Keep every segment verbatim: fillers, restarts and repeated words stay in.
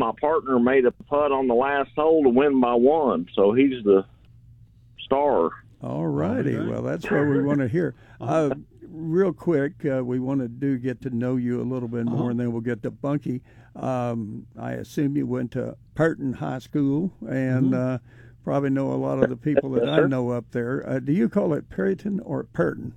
my partner made a putt on the last hole to win by one, so he's the star. All righty. Well, that's what we want to hear. Uh, real quick, uh, we want to do get to know you a little bit more, uh-huh. and then we'll get to Bunky. Um, I assume you went to Perton High School, and mm-hmm. uh, probably know a lot of the people that I know up there. Uh, do you call it Perryton or Perton?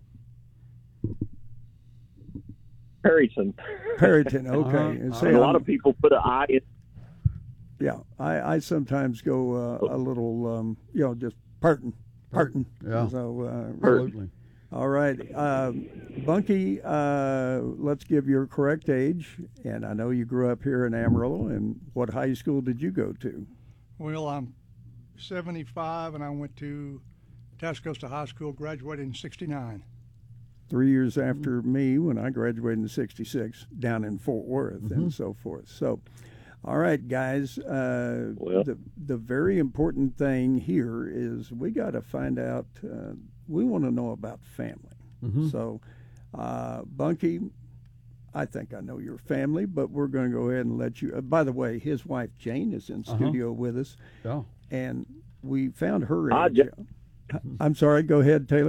Perryton. Perryton, okay. Uh-huh. And a lot of people put an I in. Yeah, I, I sometimes go uh, a little, um, you know, just Perton. Perton. Yeah. So, uh, absolutely. All right. Uh, Bunky, uh, let's give your correct age. And I know you grew up here in Amarillo. And what high school did you go to? Well, I'm seventy-five, and I went to Tascosa High School, graduated in sixty-nine. Three years after mm-hmm. me when I graduated in sixty-six down in Fort Worth mm-hmm. and so forth. So, all right, guys, uh, well. the, the very important thing here is we got to find out, uh, we want to know about family. Mm-hmm. So, uh, Bunky, I think I know your family, but we're going to go ahead and let you. Uh, by the way, his wife Jane is in uh-huh. studio with us, yeah. and we found her Hi, age. I'm sorry, go ahead, Taylor.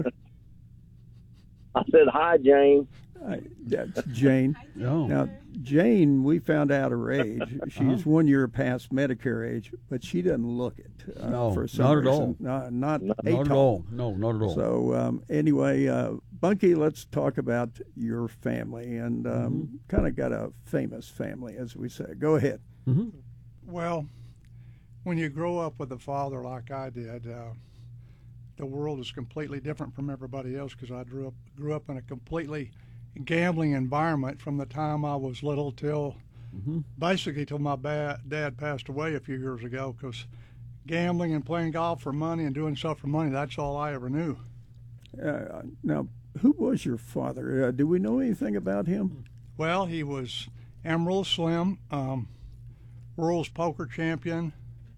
I said, hi, Jane. Hi, that's Jane. Oh. Now, Jane, we found out her age. She's uh-huh. one year past Medicare age, but she doesn't look it. Uh, no, for some not reason. at all. No, not not at at all. No, not at all. So, um, anyway, uh, Bunky, let's talk about your family, and um, mm-hmm. kind of got a famous family, as we say. Go ahead. Mm-hmm. Well, when you grow up with a father like I did, uh, the world is completely different from everybody else because I grew up grew up in a completely gambling environment from the time I was little till mm-hmm. basically till my ba- dad passed away a few years ago, because gambling and playing golf for money and doing stuff for money, that's all I ever knew. Uh, now, who was your father? Uh, do we know anything about him? Well, he was Amarillo Slim, um, world's poker champion,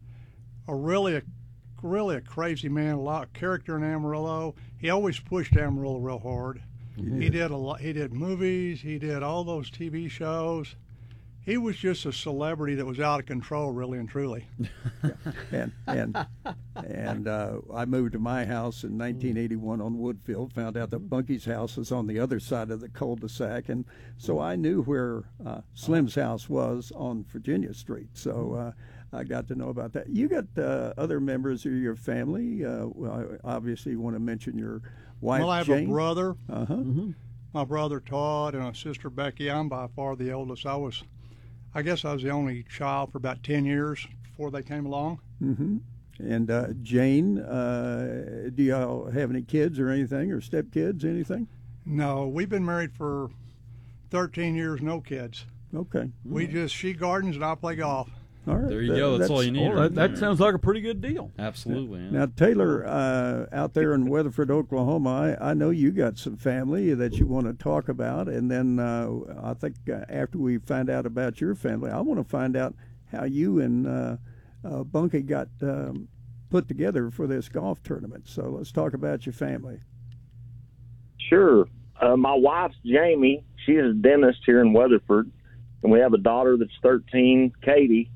a really a really a crazy man, a lot of character in Amarillo. He always pushed Amarillo real hard. Yeah. He did a lot. He did movies. He did all those T V shows. He was just a celebrity that was out of control, really and truly. Yeah. And and and uh, I moved to my house in nineteen eighty-one on Woodfield. Found out that Bunky's house was on the other side of the cul-de-sac, and so I knew where uh, Slim's house was on Virginia Street. So uh, I got to know about that. You got uh, other members of your family. Uh, well, obviously, you want to mention your wife, Well, I have Jane. a brother, Uh-huh. Mm-hmm. my brother Todd, and a sister Becky. I'm by far the oldest. I was, I guess I was the only child for about ten years before they came along. Mm-hmm. And uh, Jane, uh, do y'all have any kids or anything, or stepkids, anything? No, we've been married for thirteen years, no kids. Okay. We just, she gardens and I play golf. All right. There you go. That's all you need. Oh, right that, that there. sounds like a pretty good deal. Absolutely. Yeah. Now, Taylor, uh, out there in Weatherford, Oklahoma, I, I know you got some family that you want to talk about. And then uh, I think uh, after we find out about your family, I want to find out how you and uh, uh, Bunky got um, put together for this golf tournament. So let's talk about your family. Sure. Uh, my wife's Jamie. She is a dentist here in Weatherford. And we have a daughter that's thirteen, Katie.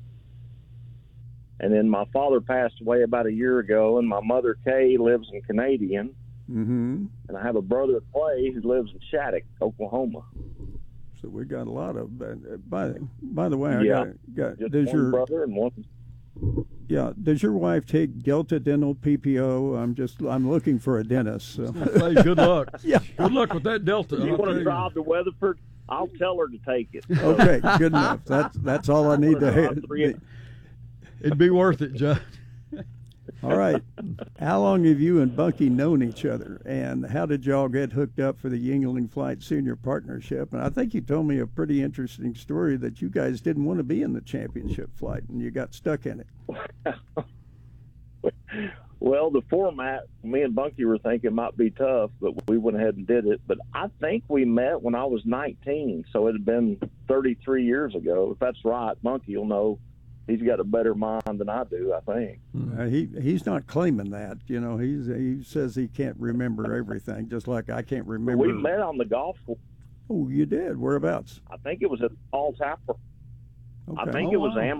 And then my father passed away about a year ago, and my mother, Kay, lives in Canadian. Mm-hmm. And I have a brother, Clay, who lives in Shattuck, Oklahoma. So we got a lot of. Uh, by by the way, I yeah, got, got just does one your brother and one. Yeah, does your wife take Delta Dental P P O? I'm just I'm looking for a dentist. So. Say good luck. Yeah, good luck with that Delta. You I'll want tell to drive to Weatherford? I'll tell her to take it. So. Okay, good enough. That's that's all I need to hear. It'd be worth it, John. All right. How long have you and Bunky known each other, and how did y'all get hooked up for the Yuengling Flight Senior Partnership? And I think you told me a pretty interesting story that you guys didn't want to be in the championship flight, and you got stuck in it. Well, the format, me and Bunky were thinking might be tough, but we went ahead and did it. But I think we met when I was nineteen, so it had been thirty-three years ago. If that's right, Bunky will know. He's got a better mind than I do, I think. Uh, he he's not claiming that. You know, he's he says he can't remember everything, just like I can't remember. We met on the golf course. Oh, you did? Whereabouts? I think it was at Paul Tower. Okay. I think Oh, it was wow. Am.